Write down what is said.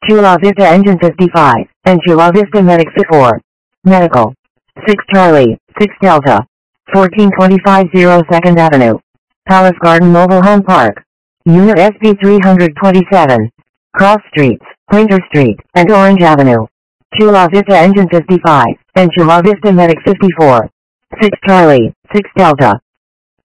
Chula Vista Engine 55, and Chula Vista Medic 4. Medical. 6 Charlie, 6 Delta. 1425 02nd Avenue. Palace Garden Mobile Home Park. Unit SB 327. Cross Streets, Pointer Street, and Orange Avenue. Chula Vista Engine 55, and Chula Vista Medic 54. 6 Charlie, 6 Delta.